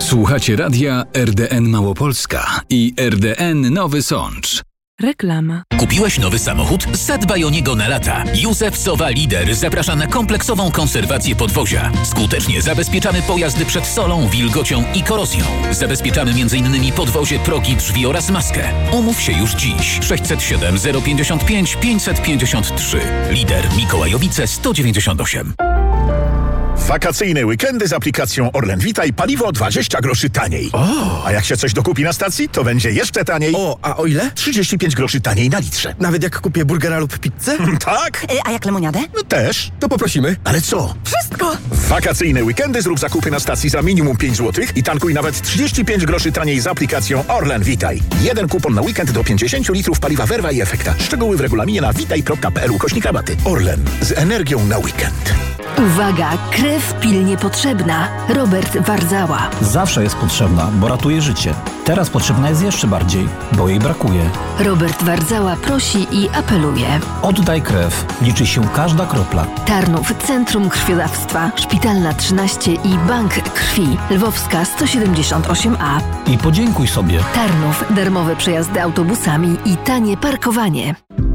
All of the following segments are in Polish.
Słuchacie radia RDN Małopolska i RDN Nowy Sącz. Reklama. Kupiłeś nowy samochód? Zadbaj o niego na lata. Józef Sowa Lider zaprasza na kompleksową konserwację podwozia. Skutecznie zabezpieczamy pojazdy przed solą, wilgocią i korozją. Zabezpieczamy m.in. podwozie, progi, drzwi oraz maskę. Umów się już dziś. 607 055 553. Lider Mikołajowice 198. Wakacyjne weekendy z aplikacją Orlen Witaj, paliwo 20 groszy taniej. A jak się coś dokupi na stacji, to będzie jeszcze taniej. A o ile? 35 groszy taniej na litrze. Nawet jak kupię burgera lub pizzę? Tak? A jak lemoniadę? No też. To poprosimy. Ale co? Wszystko! W wakacyjne weekendy zrób zakupy na stacji za minimum 5 zł i tankuj nawet 35 groszy taniej z aplikacją Orlen Witaj. Jeden kupon na weekend do 50 litrów paliwa Verva i Efekta. Szczegóły w regulaminie na witaj.pl/rabaty. Orlen. Z energią na weekend. Uwaga, krew pilnie potrzebna. Robert Wardzała. Zawsze jest potrzebna, bo ratuje życie. Teraz potrzebna jest jeszcze bardziej, bo jej brakuje. Robert Wardzała prosi i apeluje. Oddaj krew. Liczy się każda kropla. Tarnów, Centrum Krwiodawstwa, Szpitalna 13 i Bank Krwi. Lwowska 178A. I podziękuj sobie. Tarnów, darmowe przejazdy autobusami i tanie parkowanie.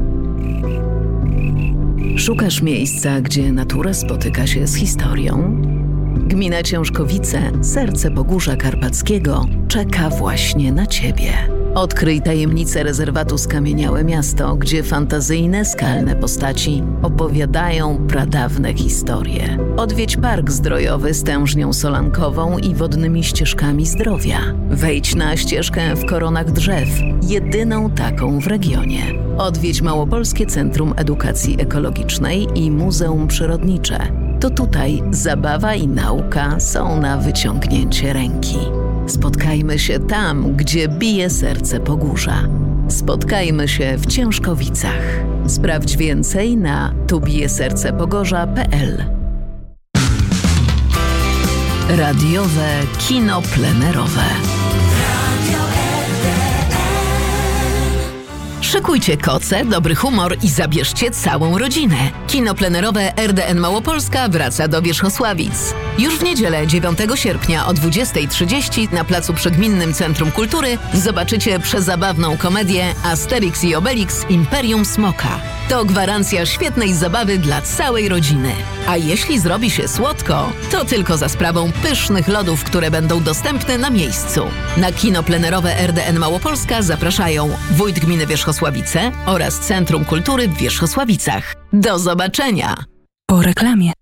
Szukasz miejsca, gdzie natura spotyka się z historią? Gmina Ciężkowice, serce Pogórza Karpackiego, czeka właśnie na Ciebie. Odkryj tajemnicę rezerwatu Skamieniałe Miasto, gdzie fantazyjne, skalne postaci opowiadają pradawne historie. Odwiedź Park Zdrojowy z tężnią solankową i wodnymi ścieżkami zdrowia. Wejdź na ścieżkę w koronach drzew, jedyną taką w regionie. Odwiedź Małopolskie Centrum Edukacji Ekologicznej i Muzeum Przyrodnicze. To tutaj zabawa i nauka są na wyciągnięcie ręki. Spotkajmy się tam, gdzie bije serce Pogórza. Spotkajmy się w Ciężkowicach. Sprawdź więcej na tubijesercepogorza.pl. Radiowe kino plenerowe. Szykujcie koce, dobry humor i zabierzcie całą rodzinę. Kino plenerowe RDN Małopolska wraca do Wierzchosławic. Już w niedzielę 9 sierpnia o 20:30 na placu przy Gminnym Centrum Kultury zobaczycie przezabawną komedię Asterix i Obelix Imperium Smoka. To gwarancja świetnej zabawy dla całej rodziny. A jeśli zrobi się słodko, to tylko za sprawą pysznych lodów, które będą dostępne na miejscu. Na kino plenerowe RDN Małopolska zapraszają wójt gminy Wierzchosławice oraz Centrum Kultury w Wierzchosławicach. Do zobaczenia! Po reklamie.